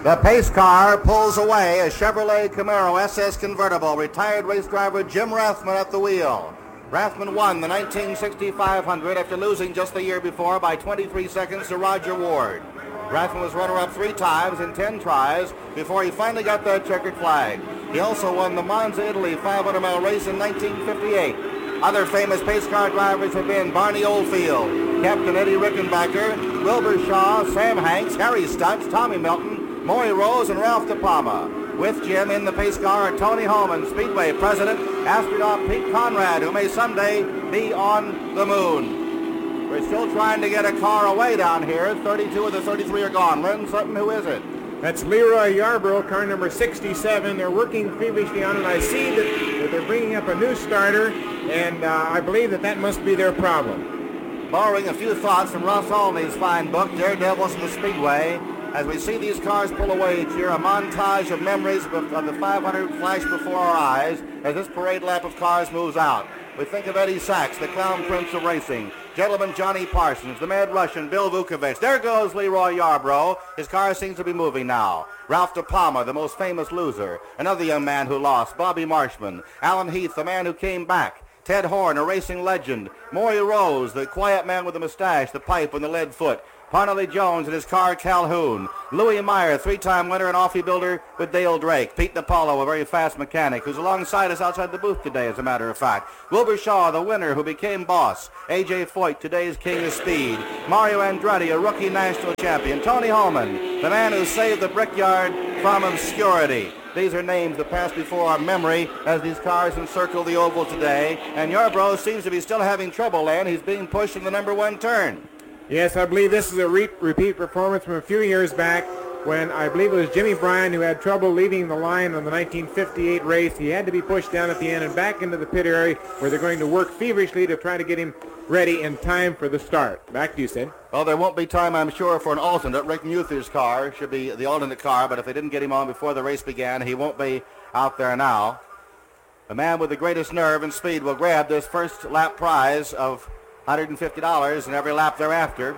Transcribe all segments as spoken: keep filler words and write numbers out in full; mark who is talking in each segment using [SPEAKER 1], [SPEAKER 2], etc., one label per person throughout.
[SPEAKER 1] The pace car pulls away, a Chevrolet Camaro S S convertible. Retired race driver Jim Rathman at the wheel. Rathman won the nineteen sixty-five hundred after losing just the year before by twenty-three seconds to Roger Ward. Rathman was runner-up three times in ten tries before he finally got that checkered flag. He also won the Monza, Italy five hundred mile race in nineteen fifty-eight. Other famous pace car drivers have been Barney Oldfield, Captain Eddie Rickenbacker, Wilbur Shaw, Sam Hanks, Harry Stutz, Tommy Milton, Maury Rose, and Ralph De Palma. With Jim in the pace car are Tony Holman, Speedway president, astronaut Pete Conrad, who may someday be on the moon. We're still trying to get a car away down here. thirty-two of the thirty-three are gone. Lynn Sutton, who is it?
[SPEAKER 2] That's Leroy Yarborough, car number sixty-seven. They're working feverishly on it. I see that, that they're bringing up a new starter, and uh, I believe that that must be their problem.
[SPEAKER 1] Borrowing a few thoughts from Russ Olney's fine book, Daredevils in the Speedway, as we see these cars pull away each year, a montage of memories of, of the five hundred flash before our eyes as this parade lap of cars moves out. We think of Eddie Sachs, the clown prince of racing. Gentleman Johnny Parsons, the Mad Russian, Bill Vukovich. There goes Leroy Yarborough. His car seems to be moving now. Ralph De Palma, the most famous loser. Another young man who lost, Bobby Marshman. Alan Heath, the man who came back. Ted Horn, a racing legend. Maury Rose, the quiet man with the mustache, the pipe, and the lead foot. Parnelly Jones and his car Calhoun. Louis Meyer, three-time winner and Offie builder with Dale Drake. Pete DiPaolo, a very fast mechanic, who's alongside us outside the booth today, as a matter of fact. Wilbur Shaw, the winner who became boss. A J Foyt, today's king of speed. Mario Andretti, a rookie national champion. Tony Holman, the man who saved the Brickyard from obscurity. These are names that pass before our memory as these cars encircle the oval today. And Yarborough seems to be still having trouble, and he's being pushed in the number one turn.
[SPEAKER 2] Yes, I believe this is a re- repeat performance from a few years back when I believe it was Jimmy Bryan who had trouble leading the line on the nineteen fifty-eight race. He had to be pushed down at the end and back into the pit area where they're going to work feverishly to try to get him ready in time for the start. Back to you, Sid.
[SPEAKER 1] Well, there won't be time, I'm sure, for an alternate. Rick Muther's car should be the alternate car, but if they didn't get him on before the race began, he won't be out there now. The man with the greatest nerve and speed will grab this first lap prize of one hundred fifty dollars in every lap thereafter.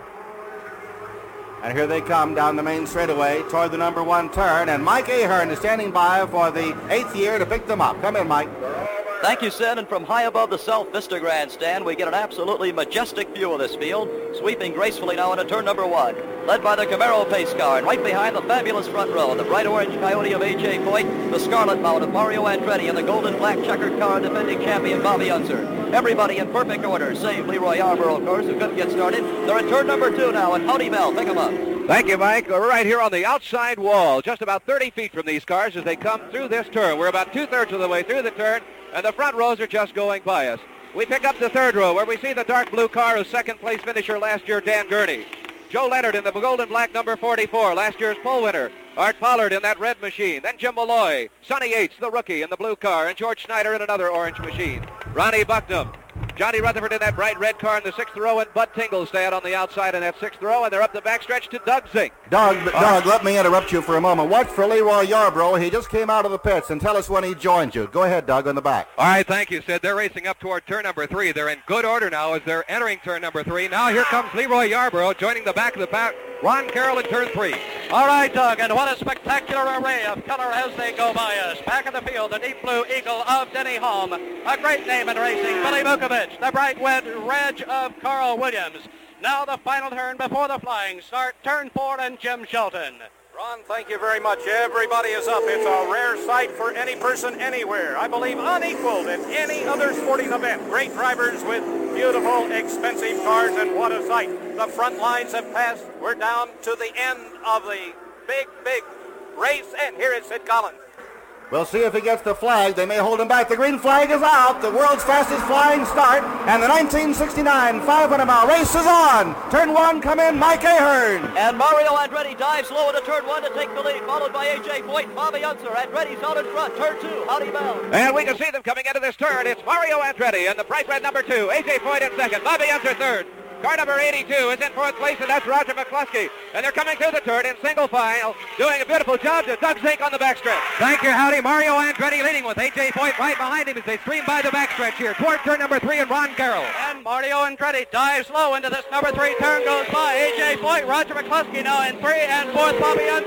[SPEAKER 1] And here they come down the main straightaway toward the number one turn, and Mike Ahern is standing by for the eighth year to pick them up. Come in, Mike.
[SPEAKER 3] Thank you, Sid, and from high above the South Vista Grandstand, we get an absolutely majestic view of this field, sweeping gracefully now into turn number one, led by the Camaro pace car, and right behind the fabulous front row, the bright orange Coyote of A J Foyt, the scarlet mount of Mario Andretti, and the golden black checkered car defending champion Bobby Unser. Everybody in perfect order, save Leroy Yarborough, of course, who couldn't get started. They're in turn number two now, and Howdy Mel, pick them up.
[SPEAKER 4] Thank you, Mike. We're right here on the outside wall, just about thirty feet from these cars as they come through this turn. We're about two-thirds of the way through the turn, and the front rows are just going by us. We pick up the third row, where we see the dark blue car of second-place finisher last year, Dan Gurney. Joe Leonard in the golden black number forty-four, last year's pole winner. Art Pollard in that red machine. Then Jim Malloy. Sonny Yates, the rookie, in the blue car. And George Schneider in another orange machine. Ronnie Bucknam. Johnny Rutherford in that bright red car in the sixth row, and Bud Tingle stay out on the outside in that sixth row, and they're up the backstretch to Doug Zink.
[SPEAKER 1] Doug, uh, Doug, let me interrupt you for a moment. Watch for Leroy Yarborough. He just came out of the pits, and tell us when he joined you. Go ahead, Doug, on the back.
[SPEAKER 4] All right, thank you, Sid. They're racing up toward turn number three. They're in good order now as they're entering turn number three. Now here comes Leroy Yarborough joining the back of the pack. Ron Carroll in turn three.
[SPEAKER 5] All right, Doug, and what a spectacular array of color as they go by us. Back of the field, the deep blue Eagle of Denny Holm. A great name in racing, Billy Vukovich. The bright red Reg of Carl Williams. Now the final turn before the flying start, turn four, and Jim Shelton.
[SPEAKER 6] Ron, thank you very much. Everybody is up. It's a rare sight for any person anywhere. I believe unequaled in any other sporting event. Great drivers with beautiful, expensive cars, and what a sight. The front lines have passed. We're down to the end of the big, big race, and here is Sid Collins.
[SPEAKER 1] We'll see if he gets the flag. They may hold him back. The green flag is out. The world's fastest flying start. And the nineteen sixty-nine five hundred mile race is on. Turn one, come in, Mike Ahern.
[SPEAKER 3] And Mario Andretti dives low into turn one to take the lead, followed by A J Foyt and Bobby Unser. Andretti's out in front. Turn two, Howdy Mel.
[SPEAKER 4] And we can see them coming into this turn. It's Mario Andretti and the bright red number two. A J Foyt in second. Bobby Unser third. Car number eighty-two is in fourth place, and that's Roger McCluskey. And they're coming through the turn in single file, doing a beautiful job to Doug Zink on the backstretch.
[SPEAKER 7] Thank you, Howdy. Mario Andretti leading with A J Foyt right behind him as they stream by the backstretch here toward turn number three and Ron Carroll.
[SPEAKER 5] And Mario Andretti dives low into this number three turn, goes by A J Foyt, Roger McCluskey now in three, and fourth Bobby Unser.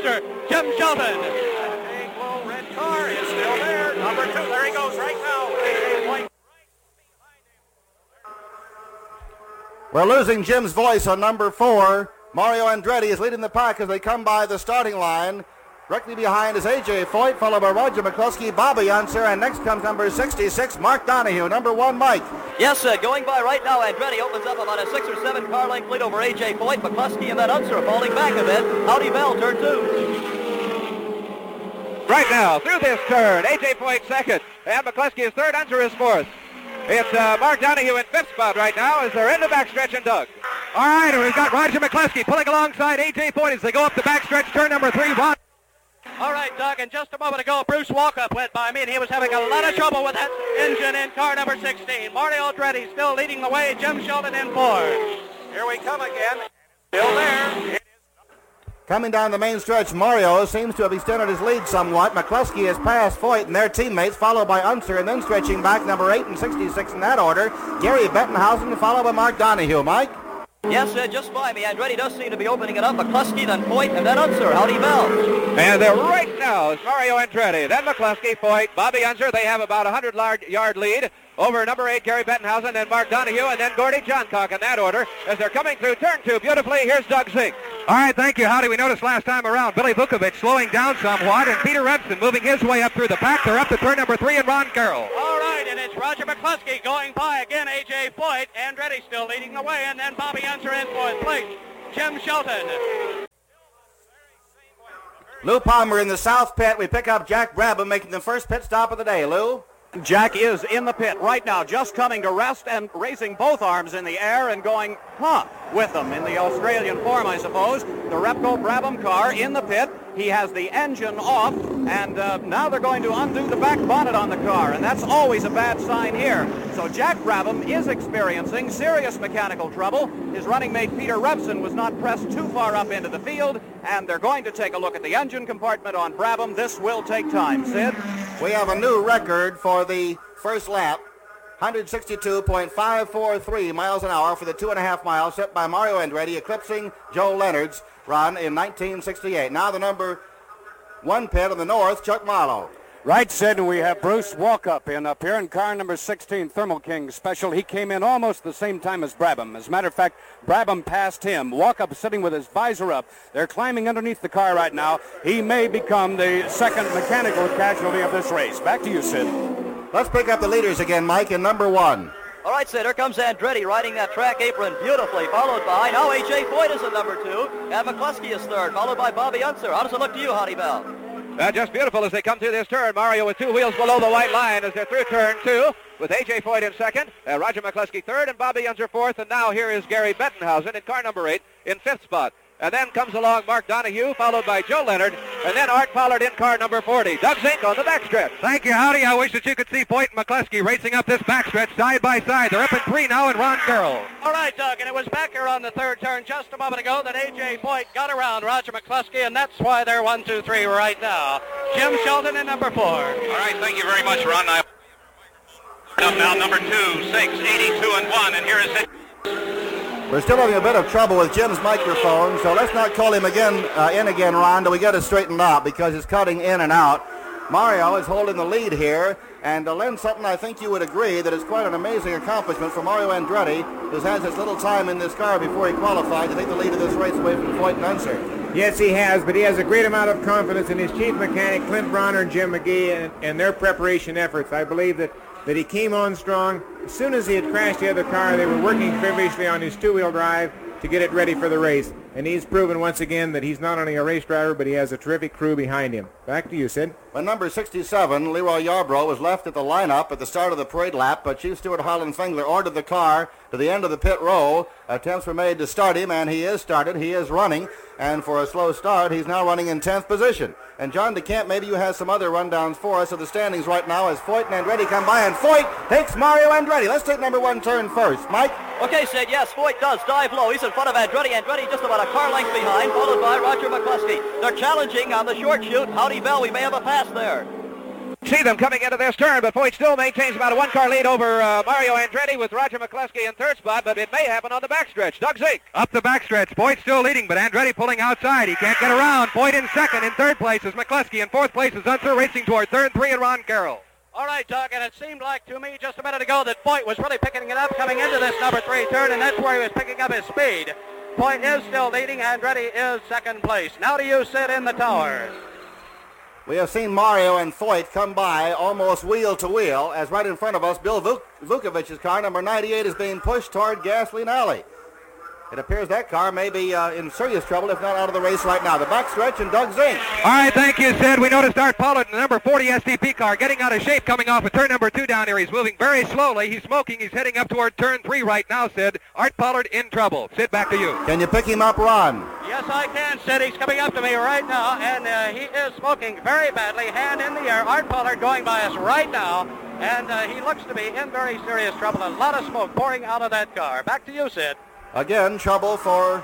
[SPEAKER 5] Jim Shelton.
[SPEAKER 6] That big little red car is still there. Number two, there he goes right now. A J Foyt.
[SPEAKER 1] We're losing Jim's voice on number four. Mario Andretti is leading the pack as they come by the starting line. Directly behind is A J Foyt, followed by Roger McCluskey, Bobby Unser, and next comes number sixty-six, Mark Donahue. Number one, Mike.
[SPEAKER 3] Yes, uh, going by right now, Andretti opens up about a six or seven car length lead over A J Foyt, McCluskey, and then Unser falling back a bit. Howdy Bell, turn two.
[SPEAKER 4] Right now, through this turn, A J Foyt second, and McCluskey is third, Unser is fourth. It's uh, Mark Donahue in fifth spot right now as they're in the backstretch and Doug.
[SPEAKER 7] All right, and we've got Roger McCluskey pulling alongside A J Foyt as they go up the backstretch, turn number three. Ron.
[SPEAKER 5] All right, Doug, and just a moment ago, Bruce Walkup went by me, and he was having a lot of trouble with that engine in car number sixteen. Mario Andretti still leading the way, Jim Shelton in four.
[SPEAKER 6] Here we come again. Still there.
[SPEAKER 1] Coming down the main stretch, Mario seems to have extended his lead somewhat. McCluskey has passed Foyt and their teammates, followed by Unser, and then stretching back number eight and sixty-six in that order, Gary Bettenhausen, followed by Mark Donahue. Mike?
[SPEAKER 3] Yes, uh, just by me. Andretti does seem to be opening it up. McCluskey, then Foyt, and then Unser. Howdy Bell.
[SPEAKER 4] And they're right now is Mario Andretti, then McCluskey, Foyt, Bobby Unser. They have about a one hundred yard lead over number eight, Gary Bettenhausen, then Mark Donahue, and then Gordy Johncock in that order as they're coming through turn two beautifully. Here's Doug Zink.
[SPEAKER 7] All right, thank you, Howdy. We noticed last time around Billy Vukovich slowing down somewhat, and Peter Rebson moving his way up through the pack. They're up to turn number three, and Ron Carroll.
[SPEAKER 5] All right, and it's Roger McCluskey going by again, A J Foyt. Andretti still leading the way, and then Bobby Unser in fourth place. Jim Shelton.
[SPEAKER 1] Lou Palmer in the south pit. We pick up Jack Brabham making the first pit stop of the day. Lou?
[SPEAKER 8] Jack is in the pit right now, just coming to rest and raising both arms in the air and going, huh, with them in the Australian form, I suppose. The Repco Brabham car in the pit. He has the engine off, and uh, now they're going to undo the back bonnet on the car, and that's always a bad sign here. So Jack Brabham is experiencing serious mechanical trouble. His running mate Peter Rebson was not pressed too far up into the field, and they're going to take a look at the engine compartment on Brabham. This will take time. Sid?
[SPEAKER 1] We have a new record for the first lap. one sixty-two point five four three miles an hour for the two and a half miles set by Mario Andretti, eclipsing Joe Leonard's run in nineteen sixty-eight. Now the number one pit on the north, Chuck Marlowe.
[SPEAKER 8] Right, Sid, and we have Bruce Walkup in up here in car number sixteen, Thermal King Special. He came in almost the same time as Brabham. As a matter of fact, Brabham passed him. Walkup sitting with his visor up. They're climbing underneath the car right now. He may become the second mechanical casualty of this race. Back to you, Sid.
[SPEAKER 1] Let's pick up the leaders again, Mike, in number one.
[SPEAKER 3] All right, Sid, here comes Andretti riding that track apron beautifully, followed by, now A J Foyt is at number two, and McCluskey is third, followed by Bobby Unser. How does it look to you, Howdy Bell?
[SPEAKER 4] Uh, just beautiful as they come through this turn. Mario with two wheels below the white line as they're through turn two, with A J Foyt in second, uh, Roger McCluskey third, and Bobby Unser fourth, and now here is Gary Bettenhausen in car number eight in fifth spot. And then comes along Mark Donahue, followed by Joe Leonard, and then Art Pollard in car number forty. Doug Zink on the backstretch.
[SPEAKER 7] Thank you, Howdy. I wish that you could see Foyt and McCluskey racing up this backstretch side by side. They're up in three now, and Ron Carroll.
[SPEAKER 5] All right, Doug, and it was back here on the third turn just a moment ago that A J Foyt got around Roger McCluskey, and that's why they're one, two, three right now. Jim Shelton in number four.
[SPEAKER 9] All right, thank you very much, Ron. I... Up now, number two, six, eighty-two, and one, and here is it.
[SPEAKER 1] We're still having a bit of trouble with Jim's microphone, so let's not call him again uh, in again, Ron, till we get it straightened out because it's cutting in and out. Mario is holding the lead here, and to lend something I think you would agree that it's quite an amazing accomplishment for Mario Andretti, who has as little time in this car before he qualified to take the lead of this race away from Foyt and Unser.
[SPEAKER 2] Yes, he has, but he has a great amount of confidence in his chief mechanic, Clint Bronner and Jim McGee, and, and their preparation efforts. I believe that, that he came on strong. As soon as he had crashed the other car, they were working feverishly on his two-wheel drive to get it ready for the race. And he's proven once again that he's not only a race driver, but he has a terrific crew behind him. Back to you, Sid.
[SPEAKER 1] When number sixty-seven, Leroy Yarbrough, was left at the lineup at the start of the parade lap, but Chief Stewart Harlan Fengler ordered the car to the end of the pit row. Attempts were made to start him, and he is started. He is running, and for a slow start, he's now running in tenth position. And John DeCamp, maybe you have some other rundowns for us of the standings right now as Foyt and Andretti come by, and Foyt takes Mario Andretti. Let's take number one turn first. Mike?
[SPEAKER 3] Okay, Sid, yes, Foyt does dive low. He's in front of Andretti. Andretti just about a car length behind, followed by Roger McCluskey. They're challenging on the short chute. Howdy Bell, we may have a pass there.
[SPEAKER 4] See them coming into this turn, but Foyt still maintains about a one-car lead over uh, Mario Andretti with Roger McCluskey in third spot, but it may happen on the backstretch. Doug Zink.
[SPEAKER 7] Up the backstretch. Foyt still leading, but Andretti pulling outside. He can't get around. Foyt in second. In third place is McCluskey. In fourth place is Unser, racing toward third, three, and Ron Carroll.
[SPEAKER 5] All right, Doug, and it seemed like to me just a minute ago that Foyt was really picking it up coming into this number three turn, and that's where he was picking up his speed. Foyt is still leading. Andretti is second place. Now do you sit in the tower?
[SPEAKER 1] We have seen Mario and Foyt come by almost wheel to wheel as right in front of us, Bill Vuk- Vukovic's car, number ninety-eight, is being pushed toward Gasoline Alley. It appears that car may be uh, in serious trouble, if not out of the race right now. The backstretch and Doug Zink.
[SPEAKER 7] All right, thank you, Sid. We noticed Art Pollard in the number forty S T P car getting out of shape coming off of turn number two down here. He's moving very slowly. He's smoking. He's heading up toward turn three right now, Sid. Art Pollard in trouble. Sid, back to you.
[SPEAKER 1] Can you pick him up, Ron?
[SPEAKER 5] Yes, I can, Sid. He's coming up to me right now, and uh, he is smoking very badly, hand in the air. Art Pollard going by us right now, and uh, he looks to be in very serious trouble. A lot of smoke pouring out of that car. Back to you, Sid.
[SPEAKER 1] Again, trouble for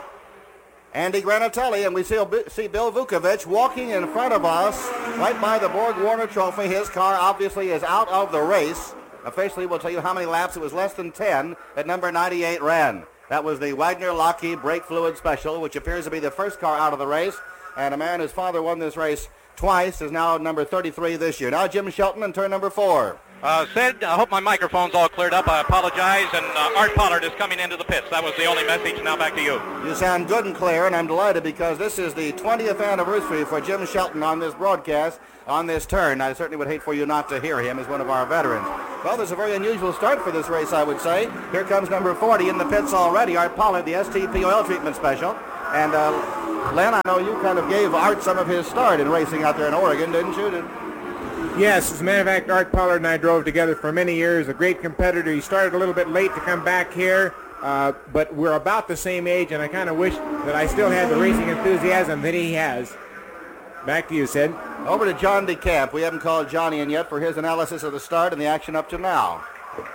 [SPEAKER 1] Andy Granatelli, and we see, see Bill Vukovic walking in front of us right by the Borg Warner Trophy. His car obviously is out of the race. Officially, we'll tell you how many laps. It was less than ten that number ninety-eight ran. That was the Wagner-Lockheed brake fluid special, which appears to be the first car out of the race. And a man whose father won this race twice is now number thirty-three this year. Now Jim Shelton in turn number four.
[SPEAKER 9] Uh, Sid, I hope my microphone's all cleared up. I apologize, and uh, Art Pollard is coming into the pits. That was the only message. Now back to you.
[SPEAKER 1] You sound good and clear, and I'm delighted because this is the twentieth anniversary for Jim Shelton on this broadcast, on this turn. I certainly would hate for you not to hear him as one of our veterans. Well, there's a very unusual start for this race, I would say. Here comes number forty in the pits already, Art Pollard, the S T P oil treatment special. And, uh, Len, I know you kind of gave Art some of his start in racing out there in Oregon, didn't you? Did-
[SPEAKER 2] Yes, as a matter of fact, Art Pollard and I drove together for many years, a great competitor. He started a little bit late to come back here, uh, but we're about the same age, and I kind of wish that I still had the racing enthusiasm that he has. Back to you, Sid.
[SPEAKER 1] Over to John DeCamp. We haven't called Johnny in yet for his analysis of the start and the action up to now.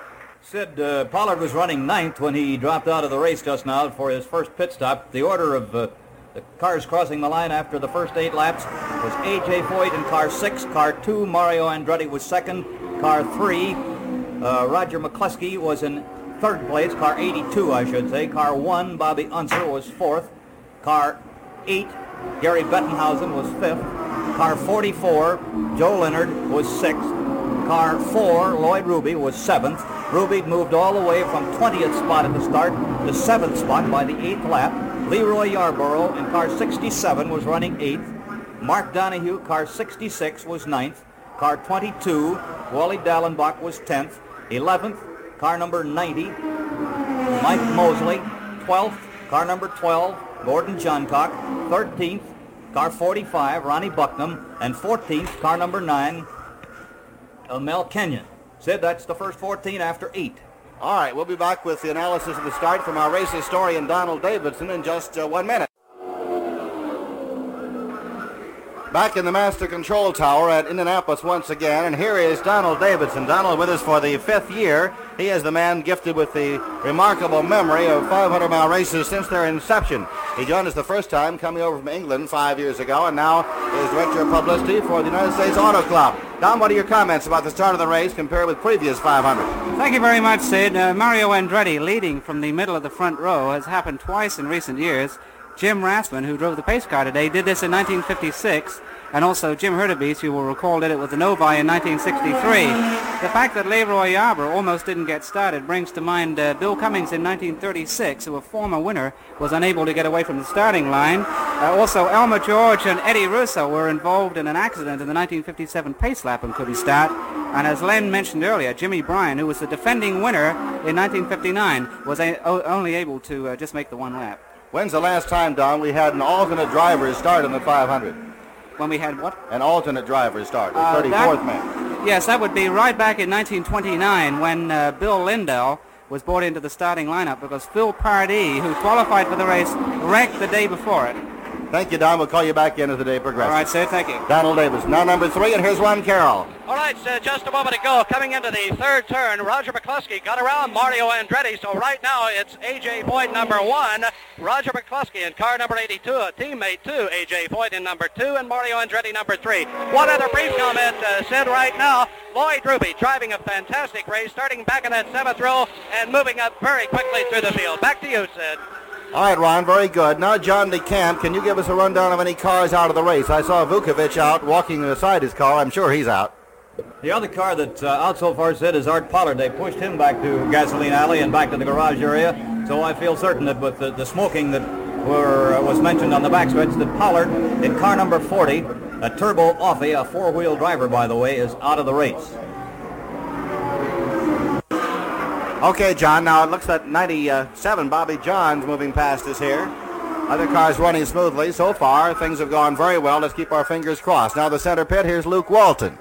[SPEAKER 10] Sid, uh, Pollard was running ninth when he dropped out of the race just now for his first pit stop. The order of uh, the cars crossing the line after the first eight laps was A J. Foyt in car six, car two, Mario Andretti was second, car three, uh, Roger McCluskey was in third place, car eighty-two I should say, car one, Bobby Unser was fourth, car eight, Gary Bettenhausen was fifth, car forty-four, Joe Leonard was sixth, car four, Lloyd Ruby was seventh. Ruby moved all the way from twentieth spot at the start to seventh spot by the eighth lap. Leroy Yarborough in car sixty-seven was running eighth. Mark Donahue, car sixty-six, was ninth. Car twenty-two, Wally Dallenbach was tenth. eleventh, car number ninety, Mike Mosley. twelfth, car number twelve, Gordon Johncock. thirteenth, car forty-five, Ronnie Bucknam. And fourteenth, car number nine, uh, Mel Kenyon. Sid, that's the first fourteen after eight.
[SPEAKER 1] All right, we'll be back with the analysis of the start from our race historian, Donald Davidson, in just uh, one minute. Back in the Master Control Tower at Indianapolis once again, and here is Donald Davidson. Donald with us for the fifth year. He is the man gifted with the remarkable memory of five hundred mile races since their inception. He joined us the first time coming over from England five years ago, and now is Director of Publicity for the United States Auto Club. Don, what are your comments about the start of the race compared with previous five hundred?
[SPEAKER 11] Thank you very much, Sid. Uh, Mario Andretti leading from the middle of the front row has happened twice in recent years. Jim Rathman, who drove the pace car today, did this in nineteen fifty-six, and also Jim Hurtubise, you will recall, did it with the Novi in nineteen sixty-three. The fact that Leroy Yarborough almost didn't get started brings to mind uh, Bill Cummings in nineteen thirty-six, who a former winner was unable to get away from the starting line. Uh, also, Elmer George and Eddie Russo were involved in an accident in the nineteen fifty-seven pace lap and couldn't start. And as Len mentioned earlier, Jimmy Bryan, who was the defending winner in nineteen fifty-nine, was a- o- only able to uh, just make the one lap.
[SPEAKER 1] When's the last time, Don, we had an alternate driver start in the five hundred?
[SPEAKER 11] When we had what?
[SPEAKER 1] An alternate driver start, the
[SPEAKER 11] Uh,
[SPEAKER 1] thirty-fourth
[SPEAKER 11] that-
[SPEAKER 1] man.
[SPEAKER 11] Yes, that would be right back in nineteen twenty-nine when uh, Bill Lindell was brought into the starting lineup because Phil Pardee, who qualified for the race, wrecked the day before it.
[SPEAKER 1] Thank you, Don. We'll call you back in as the day progresses.
[SPEAKER 8] All right, Sid. Thank you.
[SPEAKER 1] Donald Davis. Now number three, and here's Ron Carroll.
[SPEAKER 5] All right, Sid, just a moment ago, coming into the third turn, Roger McCluskey got around Mario Andretti, so right now it's A J Foyt number one, Roger McCluskey in car number eighty-two, a teammate to A J Foyt in number two, and Mario Andretti number three. One other brief comment, uh, Sid, right now, Lloyd Ruby driving a fantastic race, starting back in that seventh row and moving up very quickly through the field. Back to you, Sid.
[SPEAKER 1] All right, Ron, very good. Now, John DeCamp, can you give us a rundown of any cars out of the race? I saw Vukovic out walking beside his car. I'm sure he's out.
[SPEAKER 10] The other car that's uh, out so far, Sid, is Art Pollard. They pushed him back to Gasoline Alley and back to the garage area. So I feel certain that with the, the smoking that were, uh, was mentioned on the backstretch, that Pollard in car number forty, a Turbo Offie, a four-wheel driver, by the way, is out of the race.
[SPEAKER 1] Okay, John, now it looks like ninety-seven, Bobby Johns moving past us here. Other cars running smoothly. So far, things have gone very well. Let's keep our fingers crossed. Now the center pit, here's Luke Walton.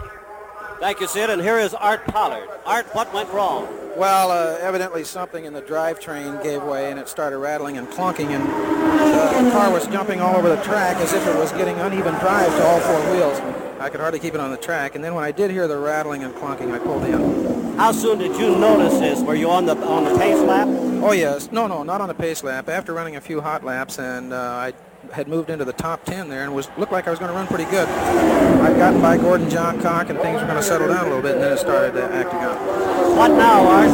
[SPEAKER 12] Thank you, Sid, and here is Art Pollard. Art, what went wrong?
[SPEAKER 13] Well, uh, evidently something in the drivetrain gave way and it started rattling and clunking, and uh, the car was jumping all over the track as if it was getting uneven drive to all four wheels. I could hardly keep it on the track, and then when I did hear the rattling and clunking, I pulled in.
[SPEAKER 12] How soon did you notice this? Were you on the on the pace lap?
[SPEAKER 13] Oh, yes. No, no, not on the pace lap. After running a few hot laps, and uh, I had moved into the top ten there and was looked like I was going to run pretty good. I'd gotten by Gordon Johncock, and things were going to settle down a little bit, and then it started uh, acting up.
[SPEAKER 12] What now, Art?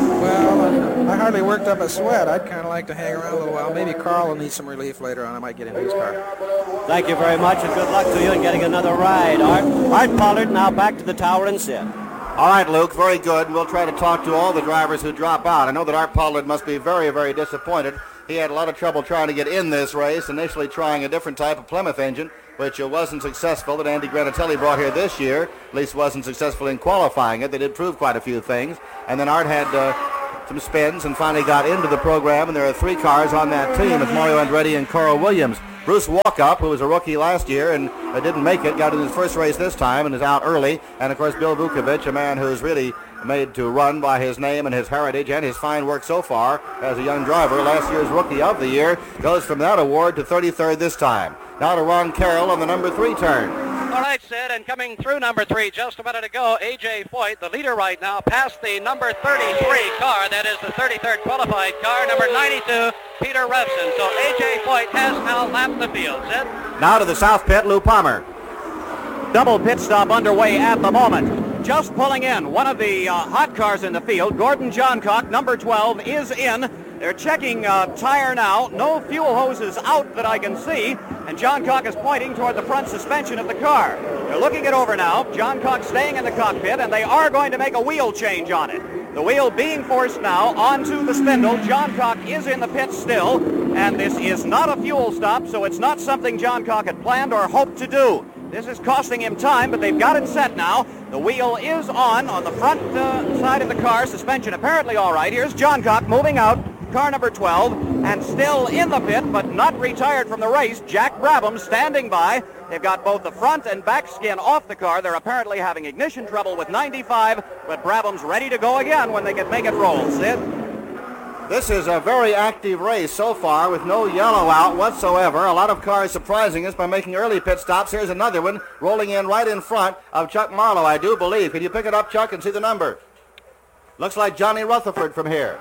[SPEAKER 13] Well, uh, I hardly worked up a sweat. I'd kind of like to hang around a little while. Maybe Carl will need some relief later on. I might get in his car.
[SPEAKER 12] Thank you very much, and good luck to you in getting another ride, Art. Art Pollard now back to the tower and Sid.
[SPEAKER 1] All right, Luke, very good. And we'll try to talk to all the drivers who drop out. I know that Art Pollard must be very, very disappointed. He had a lot of trouble trying to get in this race, initially trying a different type of Plymouth engine, which uh, wasn't successful, that Andy Granatelli brought here this year. At least wasn't successful in qualifying it. They did prove quite a few things. And then Art had uh, some spins and finally got into the program, and there are three cars on that team with Mario Andretti and Carl Williams. Bruce Walkup, who was a rookie last year and uh, didn't make it, got in his first race this time and is out early. And, of course, Bill Vukovic, a man who's really made to run by his name and his heritage and his fine work so far as a young driver. Last year's Rookie of the Year goes from that award to thirty-third this time. Now to Ron Carroll on the number three turn.
[SPEAKER 5] All right, Sid, and coming through number three just a minute ago, A J Foyt, the leader right now, past the number thirty-three car. That is the thirty-third qualified car, number ninety-two, Peter Revson. So A J Foyt has now lapped the field. Sid?
[SPEAKER 1] Now to the south pit, Lou Palmer.
[SPEAKER 8] Double pit stop underway at the moment. Just pulling in one of the uh, hot cars in the field. Gordon Johncock, number twelve, is in. They're checking uh, tire now. No fuel hoses out that I can see. And Johncock is pointing toward the front suspension of the car. They're looking it over now. Johncock staying in the cockpit, and they are going to make a wheel change on it. The wheel being forced now onto the spindle. Johncock is in the pit still, and this is not a fuel stop, so it's not something Johncock had planned or hoped to do. This is costing him time, but they've got it set now. The wheel is on on the front uh, side of the car. Suspension apparently all right. Here's Johncock moving out, car number twelve, and still in the pit, but not retired from the race. Jack Brabham standing by. They've got both the front and back skin off the car. They're apparently having ignition trouble with ninety-five, but Brabham's ready to go again when they can make it roll. Sid?
[SPEAKER 1] This is a very active race so far with no yellow out whatsoever. A lot of cars surprising us by making early pit stops. Here's another one rolling in right in front of Chuck Marlowe, I do believe. Can you pick it up, Chuck, and see the number? Looks like Johnny Rutherford from here.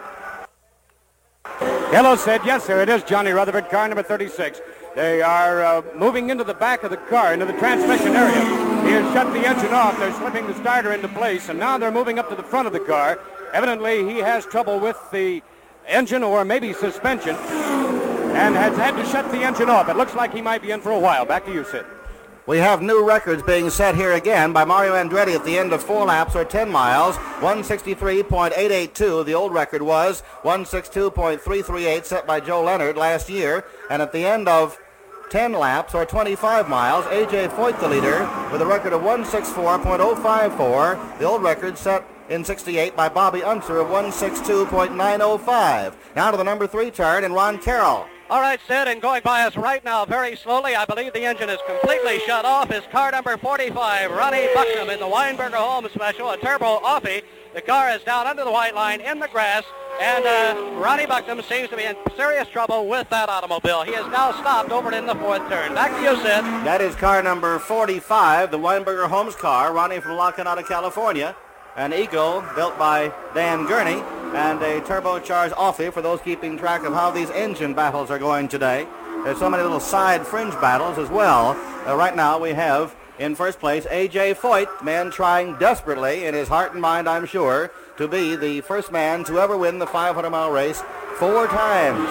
[SPEAKER 14] Hello, Sid. Yes, sir, it is Johnny Rutherford, car number thirty-six. They are uh, moving into the back of the car, into the transmission area. He has shut the engine off. They're slipping the starter into place, and now they're moving up to the front of the car. Evidently, he has trouble with the engine or maybe suspension and has had to shut the engine off. It looks like he might be in for a while. Back to you, Sid.
[SPEAKER 1] We have new records being set here again by Mario Andretti at the end of four laps or ten miles. one sixty-three point eight eight two. The old record was one sixty-two point three three eight set by Joe Leonard last year. And at the end of ten laps or twenty-five miles, A J Foyt the leader with a record of one sixty-four point oh five four. The old record set in sixty-eight by Bobby Unser of one sixty-two point nine oh five. Now to the number three turn and Ron Carroll.
[SPEAKER 5] All right, Sid, and going by us right now very slowly, I believe the engine is completely shut off, is car number forty-five, Ronnie Buxom in the Weinberger Home Special, a Turbo Offie. The car is down under the white line in the grass. And uh, Ronnie Bucknam seems to be in serious trouble with that automobile. He has now stopped over in the fourth turn. Back to you, Sid.
[SPEAKER 1] That is car number forty-five, the Weinberger Homes car, running from La Canada, California. An Eagle built by Dan Gurney, and a turbocharged Offie for those keeping track of how these engine battles are going today. There's so many little side fringe battles as well. Uh, right now we have in first place A J Foyt, man trying desperately in his heart and mind, I'm sure, to be the first man to ever win the five hundred mile race four times.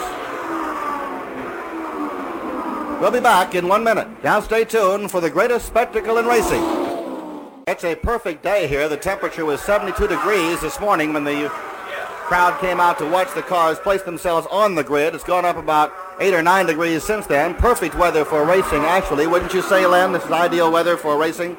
[SPEAKER 1] We'll be back in one minute. Now stay tuned for the greatest spectacle in racing. It's a perfect day here. The temperature was seventy-two degrees this morning when the crowd came out to watch the cars place themselves on the grid. It's gone up about eight or nine degrees since then. Perfect weather for racing, actually. Wouldn't you say, Len? This is ideal weather for racing?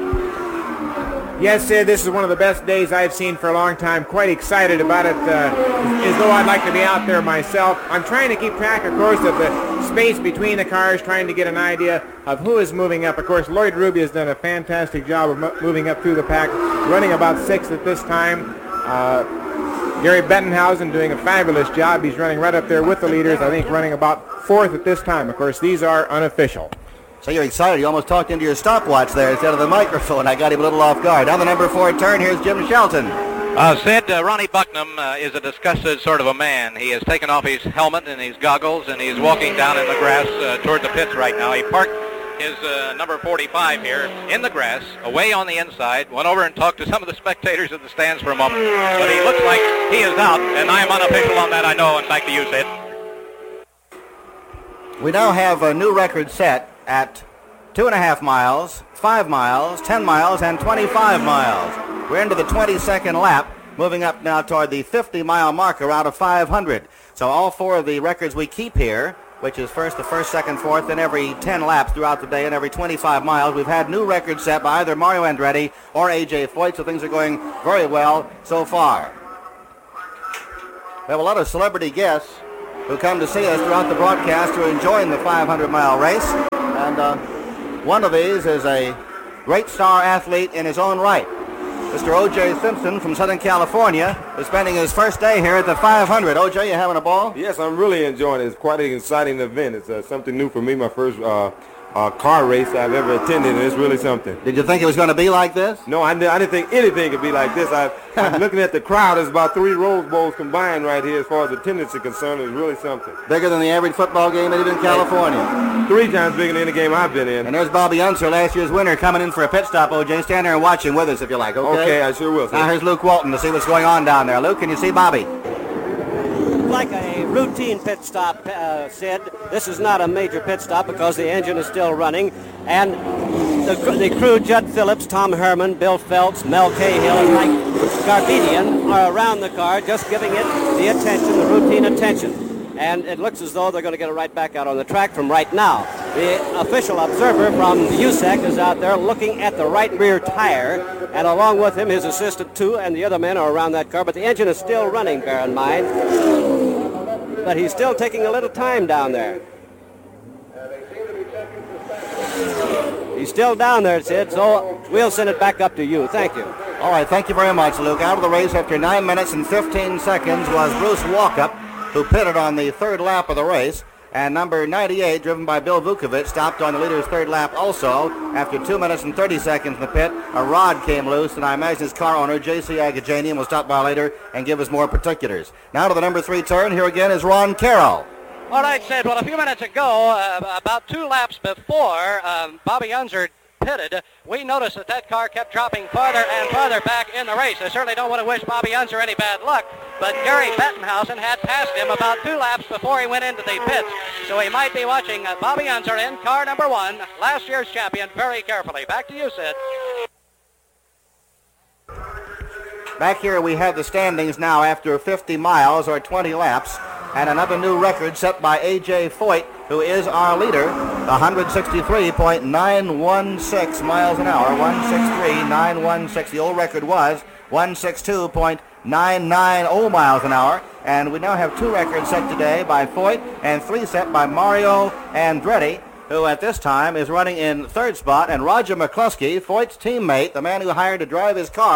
[SPEAKER 2] Yes, Sid, this is one of the best days I've seen for a long time. Quite excited about it, uh, as though I'd like to be out there myself. I'm trying to keep track, of course, of the space between the cars, trying to get an idea of who is moving up. Of course, Lloyd Ruby has done a fantastic job of mo- moving up through the pack, running about sixth at this time. Uh, Gary Bettenhausen doing a fabulous job. He's running right up there with the leaders, I think running about fourth at this time. Of course, these are unofficial.
[SPEAKER 1] So you're excited. You almost talked into your stopwatch there instead of the microphone. I got him a little off guard. Down the number four turn, here's Jim Shelton.
[SPEAKER 4] Uh, Sid, uh, Ronnie Bucknam uh, is a disgusted sort of a man. He has taken off his helmet and his goggles, and he's walking down in the grass uh, toward the pits right now. He parked his uh, number forty-five here in the grass, away on the inside, went over and talked to some of the spectators in the stands for a moment. But he looks like he is out, and I am unofficial on that, I know. And back to you, Sid.
[SPEAKER 1] We now have a new record set at two and a half miles, five miles, ten miles, and twenty-five miles. We're into the twenty-second lap, moving up now toward the fifty mile marker out of five hundred. So all four of the records we keep here, which is first to first, second, fourth, and every ten laps throughout the day and every twenty-five miles, we've had new records set by either Mario Andretti or A J Foyt, so things are going very well so far. We have a lot of celebrity guests who come to see us throughout the broadcast who are enjoying the five hundred mile race. And uh, one of these is a great star athlete in his own right. Mister O J Simpson from Southern California is spending his first day here at the five hundred. O J, you having a ball?
[SPEAKER 15] Yes, I'm really enjoying it. It's quite an exciting event. It's uh, something new for me, my first uh, uh, car race I've ever attended, and it's really something.
[SPEAKER 1] Did you think it was going to be like this?
[SPEAKER 15] No, I, I didn't think anything could be like this. I, I'm looking at the crowd. There's about three Rose Bowls combined right here as far as attendance is concerned. It's really something.
[SPEAKER 1] Bigger than the average football game even in California.
[SPEAKER 15] Three times bigger than any game I've been in.
[SPEAKER 1] And there's Bobby Unser, last year's winner, coming in for a pit stop, O J. Stand there and watch him with us if you like, okay?
[SPEAKER 15] Okay, I sure will, sir.
[SPEAKER 1] Now here's Luke Walton to see what's going on down there. Luke, can you see Bobby?
[SPEAKER 12] Like a routine pit stop, uh, Sid. This is not a major pit stop because the engine is still running. And the, the crew, Judd Phillips, Tom Herman, Bill Phelps, Mel Cahill, and Mike Garbedian are around the car just giving it the attention, the routine attention. And it looks as though they're going to get it right back out on the track from right now. The official observer from U S A C is out there looking at the right rear tire, and along with him his assistant too, and the other men are around that car, but the engine is still running, bear in mind. But he's still taking a little time down there. He's still down there, Sid, so we'll send it back up to you. Thank you.
[SPEAKER 1] All right, thank you very much, Luke. Out of the race after nine minutes and fifteen seconds was Bruce Walkup, who pitted on the third lap of the race. And number ninety-eight, driven by Bill Vukovic, stopped on the leader's third lap also. After two minutes and thirty seconds in the pit, a rod came loose, and I imagine his car owner, J C Agajanian, will stop by later and give us more particulars. Now to the number three turn. Here again is Ron Carroll.
[SPEAKER 5] All right, Sid. Well, a few minutes ago, uh, about two laps before um, Bobby Unser pitted, we noticed that that car kept dropping farther and farther back in the race. I certainly don't want to wish Bobby Unser any bad luck, but Gary Bettenhausen had passed him about two laps before he went into the pits, so he might be watching uh, Bobby Unser in car number one, last year's champion, very carefully. Back to you, Sid.
[SPEAKER 1] Back here we have the standings now after fifty miles or twenty laps, and another new record set by A J Foyt, who is our leader, one sixty-three point nine one six miles an hour, one sixty-three point nine one six. The old record was one sixty-two point nine nine zero miles an hour, and we now have two records set today by Foyt and three set by Mario Andretti, who at this time is running in third spot, and Roger McCluskey, Foyt's teammate, the man who hired to drive his car,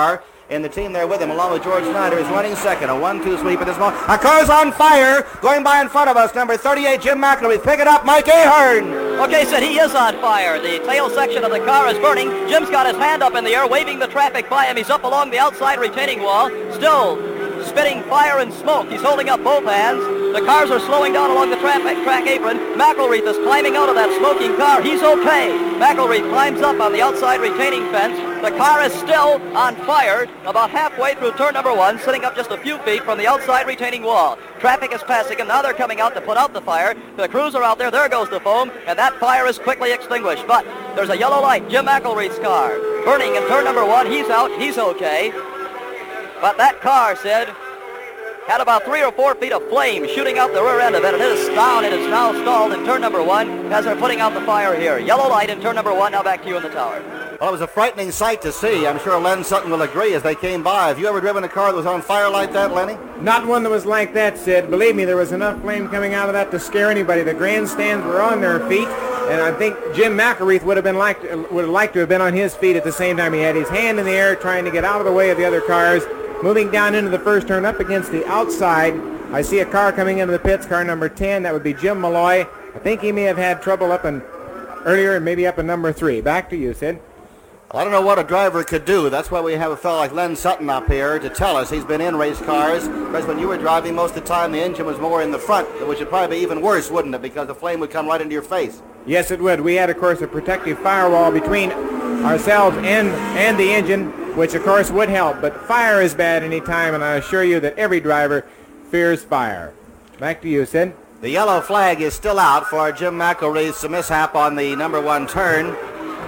[SPEAKER 1] in the team there with him, along with George Snyder, is running second. A one two sweep at this moment. A car's on fire, going by in front of us. Number thirty-eight, Jim McElreath. Pick it up, Mike Ahern.
[SPEAKER 3] Okay, Sid, he is on fire. The tail section of the car is burning. Jim's got his hand up in the air, waving the traffic by him. He's up along the outside retaining wall, still spitting fire and smoke. He's holding up both hands. The cars are slowing down along the traffic track apron. McElreath is climbing out of that smoking car. He's okay. McElreath climbs up on the outside retaining fence. The car is still on fire about halfway through turn number one, sitting up just a few feet from the outside retaining wall. Traffic is passing him. Now they're coming out to put out the fire. The crews are out there. There goes the foam, and that fire is quickly extinguished. But there's a yellow light, Jim McElreath's car, burning in turn number one. He's out. He's okay. But that car, Sid, had about three or four feet of flame shooting out the rear end of it, and it is down. It is now stalled in turn number one as they're putting out the fire here. Yellow light in turn number one. Now back to you in the tower.
[SPEAKER 1] Well, it was a frightening sight to see. I'm sure Len Sutton will agree as they came by. Have you ever driven a car that was on fire like that, Lenny?
[SPEAKER 2] Not one that was like that, Sid. Believe me, there was enough flame coming out of that to scare anybody. The grandstands were on their feet, and I think Jim McElreath would have been like would have liked to have been on his feet at the same time. He had his hand in the air trying to get out of the way of the other cars. Moving down into the first turn up against the outside, I see a car coming into the pits, car number ten. That would be Jim Malloy. I think he may have had trouble up in earlier and maybe up in number three. Back to you, Sid.
[SPEAKER 1] I don't know what a driver could do. That's why we have a fellow like Len Sutton up here to tell us. He's been in race cars. Because when you were driving, most of the time the engine was more in the front, which would probably be even worse, wouldn't it? Because the flame would come right into your face.
[SPEAKER 2] Yes, it would. We had, of course, a protective firewall between ourselves and, and the engine, which, of course, would help. But fire is bad any time, and I assure you that every driver fears fire. Back to you, Sid.
[SPEAKER 1] The yellow flag is still out for Jim McElreath's mishap on the number one turn.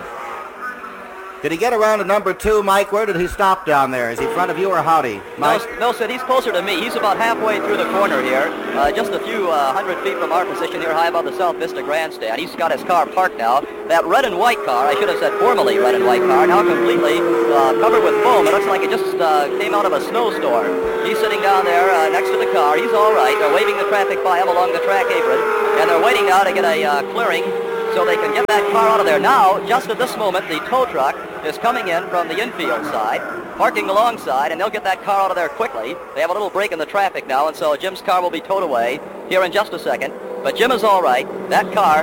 [SPEAKER 1] Did he get around to number two, Mike? Where did he stop down there? Is he in front of you or howdy, Mike?
[SPEAKER 3] No, no, Sid, he's closer to me. He's about halfway through the corner here, uh, just a few uh, hundred feet from our position here high above the South Vista Grandstand. He's got his car parked now. That red and white car, I should have said formerly red and white car, now completely uh, covered with foam. It looks like it just uh, came out of a snowstorm. He's sitting down there uh, next to the car. He's all right. They're waving the traffic by him along the track apron, and they're waiting now to get a uh, clearing so they can get that car out of there. Now, just at this moment, the tow truck is coming in from the infield side, parking alongside, and they'll get that car out of there quickly. They have a little break in the traffic now, and so Jim's car will be towed away here in just a second. But Jim is all right. That car,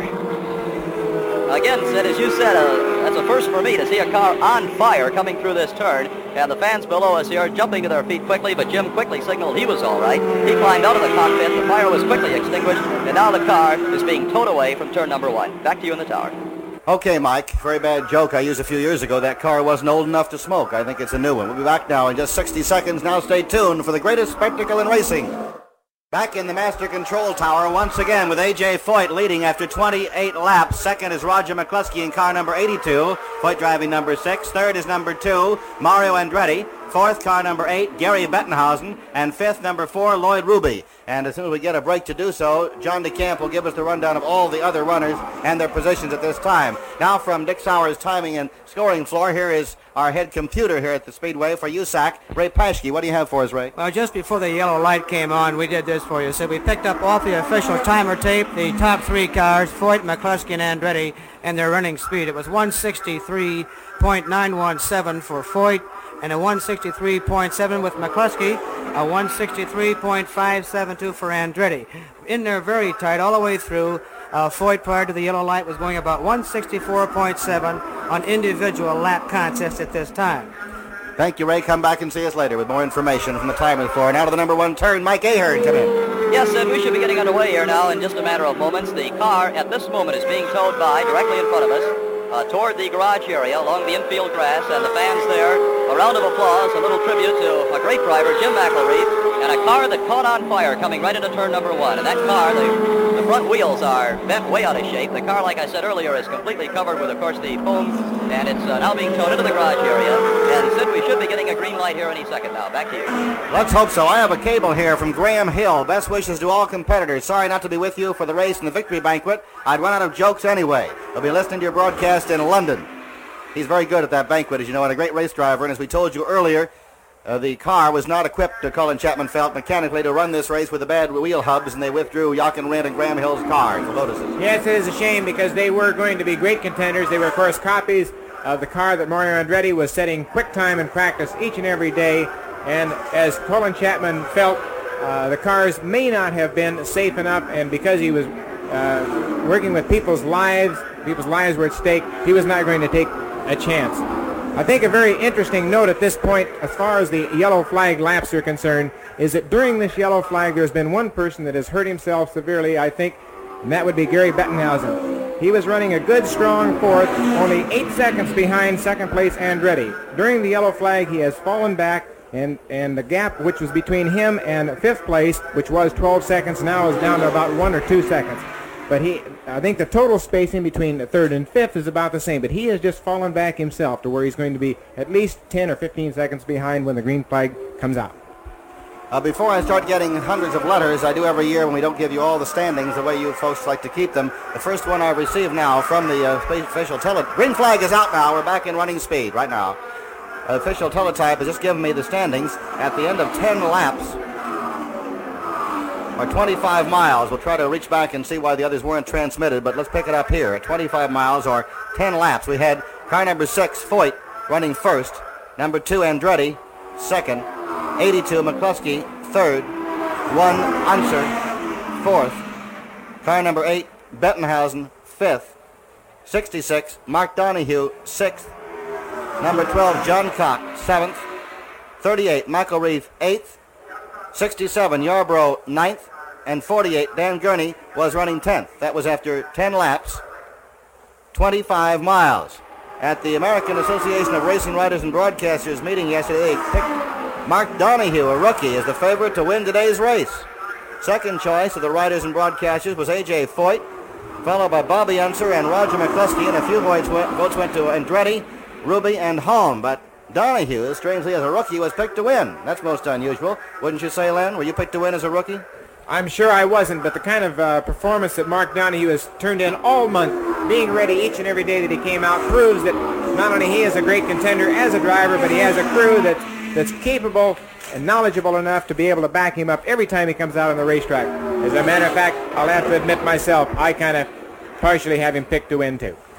[SPEAKER 3] again, Sid, as you said, uh, that's a first for me to see a car on fire coming through this turn. And the fans below us here jumping to their feet quickly, but Jim quickly signaled he was all right. He climbed out of the cockpit, the fire was quickly extinguished, and now the car is being towed away from turn number one. Back to you in the tower.
[SPEAKER 1] Okay, Mike, very bad joke I used a few years ago. That car wasn't old enough to smoke. I think it's a new one. We'll be back now in just sixty seconds. Now stay tuned for the greatest spectacle in racing. Back in the Master Control Tower once again with A J Foyt leading after twenty-eight laps. Second is Roger McCluskey in car number eighty-two. Foyt driving number six. Third is number two, Mario Andretti. Fourth, car number eight, Gary Bettenhausen. And fifth, number four, Lloyd Ruby. And as soon as we get a break to do so, John DeCamp will give us the rundown of all the other runners and their positions at this time. Now from Dick Sauer's timing and scoring floor, here is our head computer here at the Speedway for U S A C, Ray Paschke. What do you have for us, Ray?
[SPEAKER 16] Well, just before the yellow light came on, we did this for you. So we picked up off the official timer tape the top three cars, Foyt, McCluskey, and Andretti, and their running speed. It was one sixty-three point nine one seven for Foyt, and a one sixty-three point seven with McCluskey, a one sixty-three point five seven two for Andretti. In there very tight all the way through. Uh, Foyt prior to the yellow light was going about one sixty-four point seven on individual lap contests at this time.
[SPEAKER 1] Thank you, Ray. Come back and see us later with more information from the timing floor. Now to the number one turn, Mike Ahern, come in.
[SPEAKER 3] Yes, Sid, we should be getting underway here now in just a matter of moments. The car at this moment is being towed by directly in front of us uh, toward the garage area along the infield grass, and the fans there, a round of applause, a little tribute to a great driver, Jim McElreath, and a car that caught on fire coming right into turn number one. And that car, the, the front wheels are bent way out of shape. The car, like I said earlier, is completely covered with, of course, the foam, and it's uh, now being towed into the garage area. And Sid, we should be getting a green light here any second now. Back to you.
[SPEAKER 1] Let's hope so. I have a cable here from Graham Hill. Best wishes to all competitors. Sorry not to be with you for the race and the victory banquet. I'd run out of jokes anyway. I'll be listening to your broadcast in London. He's very good at that banquet, as you know, and a great race driver. And as we told you earlier, uh, the car was not equipped, uh, Colin Chapman felt, mechanically to run this race with the bad wheel hubs, and they withdrew Jochen Rindt and Graham Hill's cars, the Lotuses.
[SPEAKER 2] Yes, it is a shame because they were going to be great contenders. They were, of course, copies of the car that Mario Andretti was setting quick time in practice each and every day. And as Colin Chapman felt, uh, the cars may not have been safe enough, and because he was uh, working with people's lives, people's lives were at stake, he was not going to take a chance. I think a very interesting note at this point, as far as the yellow flag laps are concerned, is that during this yellow flag, there's been one person that has hurt himself severely, I think, and that would be Gary Bettenhausen. He was running a good, strong fourth, only eight seconds behind second place Andretti. During the yellow flag, he has fallen back, and, and the gap which was between him and fifth place, which was twelve seconds, now is down to about one or two seconds. But he, I think the total spacing between the third and fifth is about the same, but he has just fallen back himself to where he's going to be at least ten or fifteen seconds behind when the green flag comes out.
[SPEAKER 1] Uh, before I start getting hundreds of letters, I do every year when we don't give you all the standings the way you folks like to keep them. The first one I receive now from the uh, official teletype. Green flag is out now. We're back in running speed right now. Uh, official teletype has just given me the standings at the end of ten laps, or twenty-five miles. We'll try to reach back and see why the others weren't transmitted, but let's pick it up here. At twenty-five miles or ten laps, we had car number six, Foyt, running first. Number two, Andretti, second. eighty-two, McCluskey, third. One, Unser, fourth. Car number eight, Bettenhausen, fifth. sixty-six, Mark Donahue, sixth. Number twelve, John Cock, seventh. thirty-eight, Michael Reeve, eighth. sixty-seven, Yarborough, ninth. And forty-eight, Dan Gurney, was running tenth. That was after ten laps, twenty-five miles. At the American Association of Racing Writers and Broadcasters meeting yesterday, they picked Mark Donahue, a rookie, as the favorite to win today's race. Second choice of the writers and broadcasters was A J Foyt, followed by Bobby Unser and Roger McCluskey, and a few votes went, votes went to Andretti, Ruby, and Holm. But Donahue, strangely as a rookie, was picked to win. That's most unusual. Wouldn't you say, Len? Were you picked to win as a rookie?
[SPEAKER 2] I'm sure I wasn't, but the kind of uh, performance that Mark Donahue has turned in all month, being ready each and every day that he came out, proves that not only he is a great contender as a driver, but he has a crew that, that's capable and knowledgeable enough to be able to back him up every time he comes out on the racetrack. As a matter of fact, I'll have to admit myself, I kind of partially have him picked to win too.